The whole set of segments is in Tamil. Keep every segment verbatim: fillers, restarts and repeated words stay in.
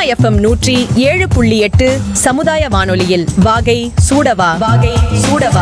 எஃப்எம் நூற்றி ஏழு புள்ளி எட்டு சமுதாய வானொலியில் வாகை சூடவா வாகை சூடவா.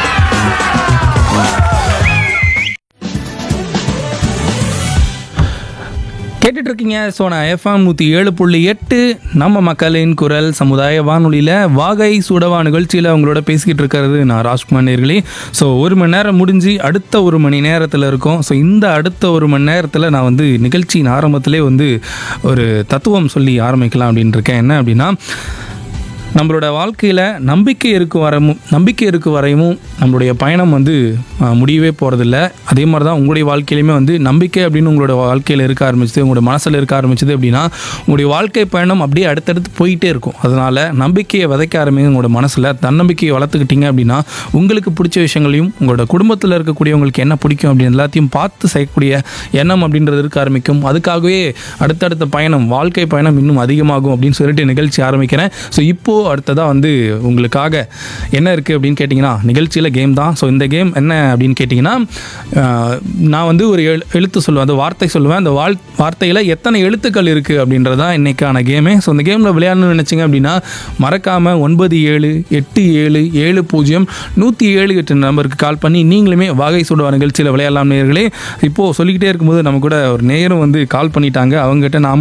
கேட்டுட்டு இருக்கீங்க சோனா எஃப்எம் நூற்றி ஏழு புள்ளி எட்டு நம்ம மக்களின் குரல் சமுதாய வானொலியில் வாகை சூடவா நிகழ்ச்சியில் அவங்களோட பேசிக்கிட்டு இருக்கிறது நான் ராஜ்குமார் நேர்களே. ஸோ ஒரு மணி நேரம் முடிஞ்சு அடுத்த ஒரு மணி நேரத்தில் இருக்கோம். ஸோ இந்த அடுத்த ஒரு மணி நேரத்தில் நான் வந்து நிகழ்ச்சியின் ஆரம்பத்திலே வந்து ஒரு தத்துவம் சொல்லி ஆரம்பிக்கலாம் அப்படின்னு இருக்கேன். என்ன அப்படின்னா, நம்மளோட வாழ்க்கையில் நம்பிக்கை இருக்க வரமும் நம்பிக்கை இருக்க வரையும் நம்மளுடைய பயணம் வந்து முடியவே போகிறதில்ல. அதே மாதிரி தான் உங்களுடைய வாழ்க்கையிலையுமே வந்து நம்பிக்கை அப்படின்னு உங்களோட வாழ்க்கையில் இருக்க ஆரம்பிச்சது, உங்களோட மனசில் இருக்க ஆரம்பிச்சது அப்படின்னா உங்களுடைய வாழ்க்கை பயணம் அப்படியே அடுத்தடுத்து போயிட்டே இருக்கும். அதனால் நம்பிக்கையை விதைக்க ஆரம்பிங்க உங்களோட மனசில். தன்னம்பிக்கையை வளர்த்துக்கிட்டீங்க அப்படின்னா உங்களுக்கு பிடிச்ச விஷயங்களையும் உங்களோட குடும்பத்தில் இருக்கக்கூடியவங்களுக்கு என்ன பிடிக்கும் அப்படின்னு எல்லாத்தையும் பார்த்து செய்யக்கூடிய எண்ணம் அப்படின்றது இருக்க ஆரம்பிக்கும். அதுக்காகவே அடுத்தடுத்த பயணம் வாழ்க்கை பயணம் இன்னும் அதிகமாகும் அப்படின்னு சொல்லிட்டு நிகழ்ச்சி ஆரம்பிக்கிறேன். ஸோ இப்போது அடுத்ததாக வந்து உங்களுக்காக என்ன இருக்குது அப்படின்னு கேட்டிங்கன்னா, நிகழ்ச்சியில் கேம் தான். ஸோ இந்த கேம் என்ன அப்படின்னு கேட்டிங்கன்னா, நான் வந்து ஒரு எழு எழுத்து சொல்லுவேன், அந்த வார்த்தை சொல்லுவேன். அந்த வாழ் வார்த்தையில் எத்தனை எழுத்துக்கள் இருக்குது அப்படின்றது தான் இன்றைக்கான கேமே. ஸோ இந்த கேமில் விளையாடணும்னு நினச்சிங்க அப்படின்னா மறக்காமல் ஒன்பது ஏழு எட்டு ஏழு ஏழு பூஜ்ஜியம் நூற்றி ஏழு எட்டு நம்பருக்கு கால் பண்ணி நீங்களுமே வாகை சூடவா நிகழ்ச்சியில் விளையாடலாம் நேயர்களே. இப்போது சொல்லிக்கிட்டே இருக்கும்போது நம்ம கூட ஒரு நேரம் வந்து கால் பண்ணிட்டாங்க. அவங்ககிட்ட நாம